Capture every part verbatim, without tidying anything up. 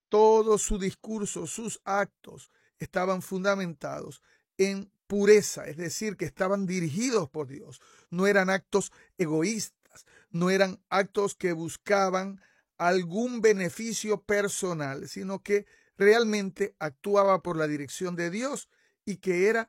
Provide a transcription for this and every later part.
todo su discurso, sus actos estaban fundamentados en pureza, es decir, que estaban dirigidos por Dios. No eran actos egoístas, no eran actos que buscaban algún beneficio personal, sino que realmente actuaba por la dirección de Dios y que era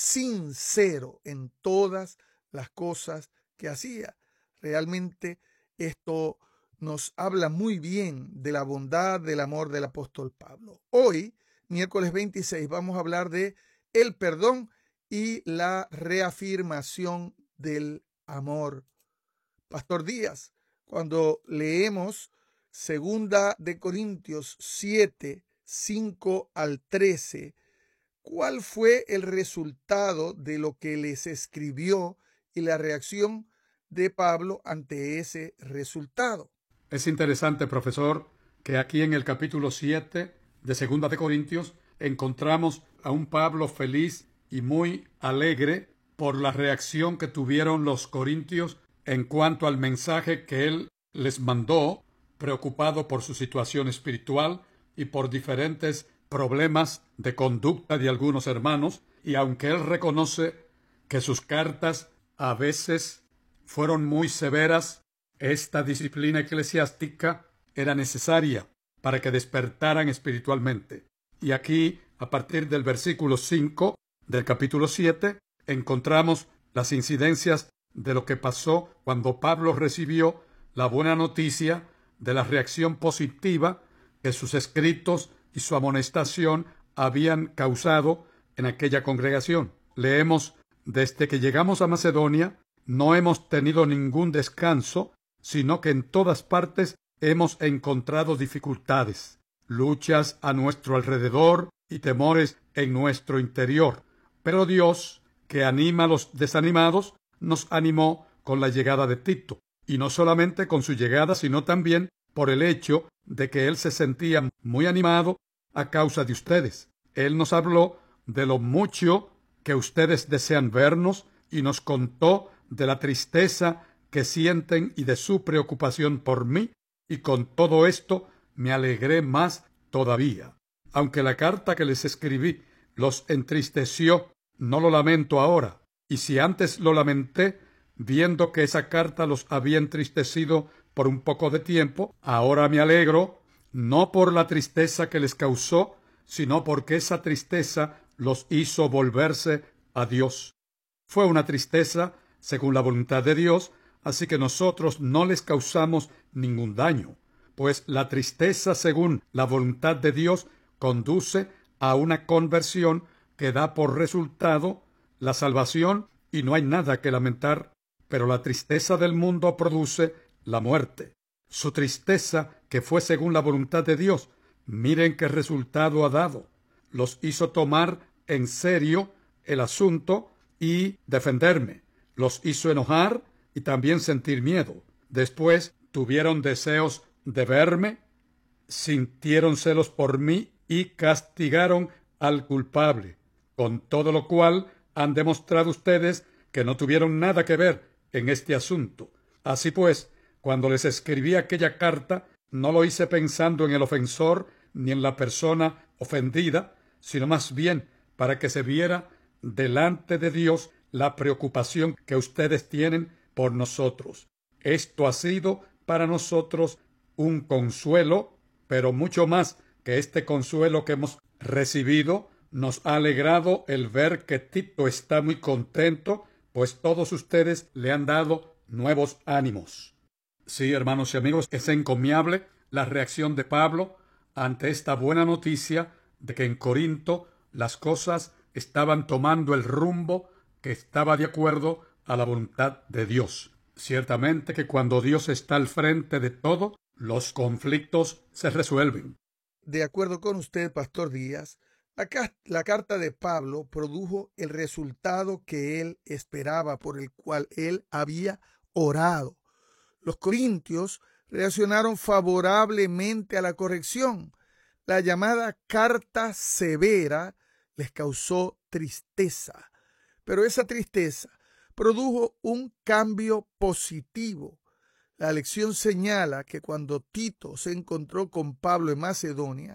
sincero en todas las cosas que hacía. Realmente esto nos habla muy bien de la bondad, del amor del apóstol Pablo. Hoy, miércoles veintiséis, vamos a hablar de el perdón y la reafirmación del amor. Pastor Díaz, cuando leemos segunda de Corintios siete, cinco al trece, ¿cuál fue el resultado de lo que les escribió y la reacción de Pablo ante ese resultado? Es interesante, profesor, que aquí en el capítulo siete de segunda de Corintios encontramos a un Pablo feliz y muy alegre por la reacción que tuvieron los corintios en cuanto al mensaje que él les mandó, preocupado por su situación espiritual y por diferentes problemas de conducta de algunos hermanos, y aunque él reconoce que sus cartas a veces fueron muy severas, esta disciplina eclesiástica era necesaria para que despertaran espiritualmente. Y aquí, a partir del versículo cinco del capítulo siete, encontramos las incidencias de lo que pasó cuando Pablo recibió la buena noticia de la reacción positiva que sus escritos y su amonestación habían causado en aquella congregación. Leemos: desde que llegamos a Macedonia no hemos tenido ningún descanso, sino que en todas partes hemos encontrado dificultades, luchas a nuestro alrededor y temores en nuestro interior. Pero Dios, que anima a los desanimados, nos animó con la llegada de Tito, y no solamente con su llegada, sino también por el hecho de que él se sentía muy animado a causa de ustedes. Él nos habló de lo mucho que ustedes desean vernos y nos contó de la tristeza que sienten y de su preocupación por mí, y con todo esto me alegré más todavía. Aunque la carta que les escribí los entristeció, no lo lamento ahora, y si antes lo lamenté, viendo que esa carta los había entristecido por un poco de tiempo, ahora me alegro, no por la tristeza que les causó, sino porque esa tristeza los hizo volverse a Dios. Fue una tristeza según la voluntad de Dios, así que nosotros no les causamos ningún daño, pues la tristeza según la voluntad de Dios conduce a una conversión que da por resultado la salvación, y no hay nada que lamentar. Pero la tristeza del mundo produce la muerte. Su tristeza, que fue según la voluntad de Dios, miren qué resultado ha dado. Los hizo tomar en serio el asunto y defenderme. Los hizo enojar y también sentir miedo. Después tuvieron deseos de verme, sintieron celos por mí y castigaron al culpable. Con todo lo cual han demostrado ustedes que no tuvieron nada que ver en este asunto. Así pues, cuando les escribí aquella carta, no lo hice pensando en el ofensor ni en la persona ofendida, sino más bien para que se viera delante de Dios la preocupación que ustedes tienen por nosotros. Esto ha sido para nosotros un consuelo, pero mucho más que este consuelo que hemos recibido, nos ha alegrado el ver que Tito está muy contento, pues todos ustedes le han dado nuevos ánimos. Sí, hermanos y amigos, es encomiable la reacción de Pablo ante esta buena noticia de que en Corinto las cosas estaban tomando el rumbo que estaba de acuerdo a la voluntad de Dios. Ciertamente que cuando Dios está al frente de todo, los conflictos se resuelven. De acuerdo con usted, Pastor Díaz, la, la carta de Pablo produjo el resultado que él esperaba, por el cual él había orado. Los corintios reaccionaron favorablemente a la corrección. La llamada carta severa les causó tristeza, pero esa tristeza produjo un cambio positivo. La lección señala que cuando Tito se encontró con Pablo en Macedonia,